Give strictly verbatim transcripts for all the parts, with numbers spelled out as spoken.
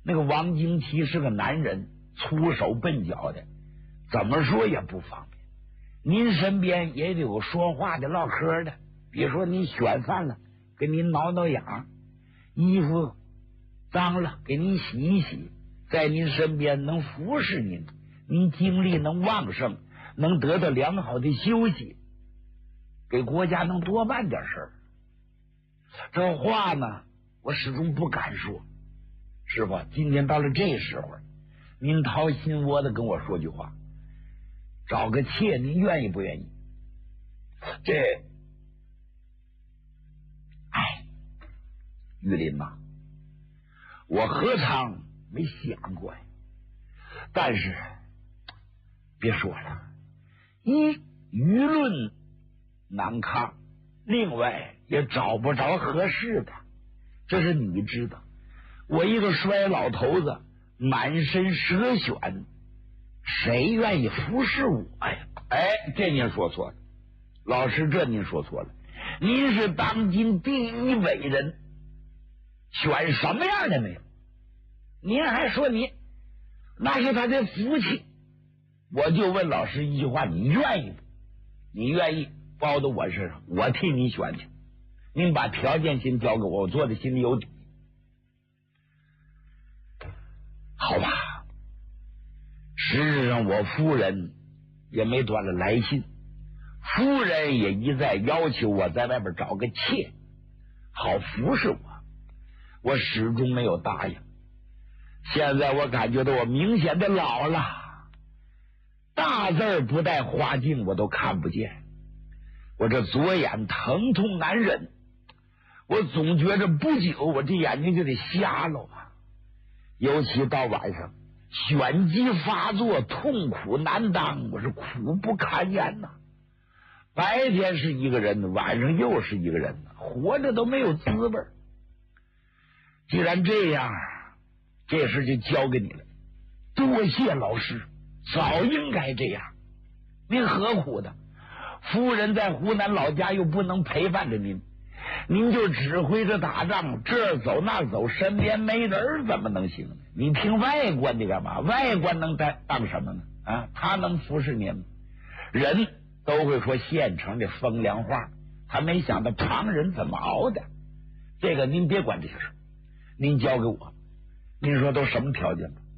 那个王金奇是个男人，粗手笨脚的，怎么说也不方便。您身边也得有说话的唠嗑的，比如说你选饭了给您挠挠痒，衣服脏了给您洗一洗，在您身边能服侍您，您精力能旺盛，能得到良好的休息，给国家能多办点事儿。这话呢我始终不敢说。师傅，今天到了这时候，您掏心窝的跟我说句话，找个妾您愿意不愿意？这哎，玉林呐，我何尝没想过呀？但是别说了，一舆论难抗，另外也找不着合适的，这是你知道。我一个衰老头子，满身蛇癣，谁愿意服侍我呀？哎，这您说错了，老师，这您说错了。您是当今第一伟人，选什么样的没有？您还说您那是他的福气。我就问老师一句话，你愿意不？你愿意包到我身上，我替你选去。您把条件先交给我，我做的心里有底。好吧，实际上我夫人也没短了来信，夫人也一再要求我在外边找个妾好服侍我，我始终没有答应。现在我感觉到我明显的老了，大字不带花镜我都看不见，我这左眼疼痛难忍，我总觉着不久我这眼睛就得瞎了啊！尤其到晚上眩疾发作，痛苦难当，我是苦不堪言呐。白天是一个人，晚上又是一个人，活着都没有滋味。既然这样，这事就交给你了。多谢老师，早应该这样。您何苦的？夫人在湖南老家又不能陪伴着您，您就指挥着打仗，这走那走，身边没人怎么能行呢？你听外官的干嘛？外官能当当什么呢？啊，他能服侍您吗？人都会说现成的风凉话，他没想到常人怎么熬的。这个您别管这些事，您交给我。您说都什么条件吧？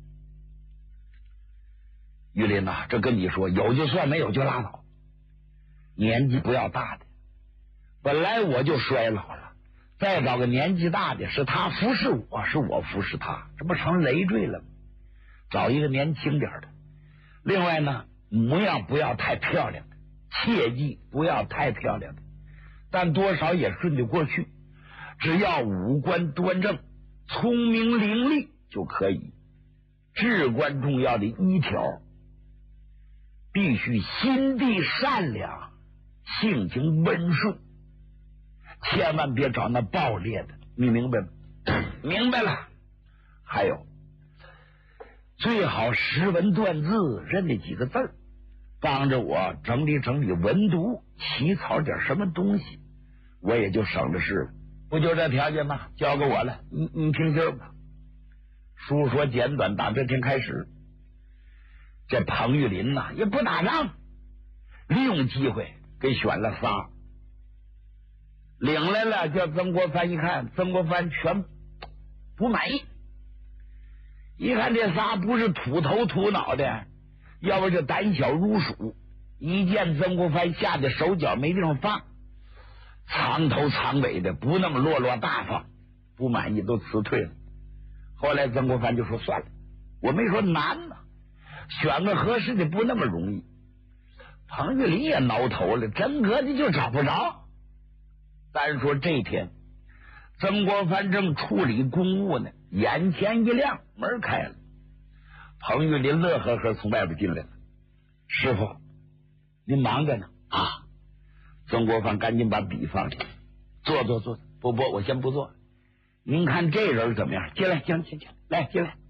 玉林呐、啊，这跟你说，有就算，没有就拉倒。年纪不要大的，本来我就衰老了，再找个年纪大的，是他服侍我，是我服侍他，这不成累赘了吗？找一个年轻点的。另外呢，模样不要太漂亮的，切记不要太漂亮的，但多少也顺得过去，只要五官端正，聪明伶俐就可以。至关重要的一条，必须心地善良，性情温顺，千万别找那暴烈的，你明白吗？明白了。还有，最好识文断字，认那几个字儿，帮着我整理整理文读，起草点什么东西，我也就省了事了。不就这条件吗？交给我了，你你听信吧。书说简短，打这天开始，这彭玉林呐、啊、也不打仗，利用机会给选了仨，领来了，叫曾国藩一看，曾国藩全不满意，一看这仨不是土头土脑的，要不就胆小如鼠，一见曾国藩吓得手脚没地方放，藏头藏尾的，不那么落落大方，不满意都辞退了。后来曾国藩就说算了，我没说难呢、啊，选个合适的不那么容易。彭玉林也挠头了，真格的就找不着。单说这天，曾国藩正处理公务呢，眼前一亮，门开了，彭玉林乐呵呵从外边进来了。师傅，您忙着呢啊？曾国藩赶紧把笔放下，坐坐坐，不不，我先不坐。您看这人怎么样？进来，进来，进来，来进来。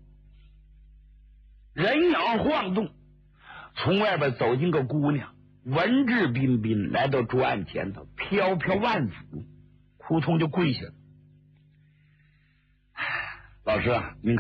人影晃动，从外边走进个姑娘，文质彬彬，来到桌案前头，飘飘万福，扑通就跪下了。老师啊，您看。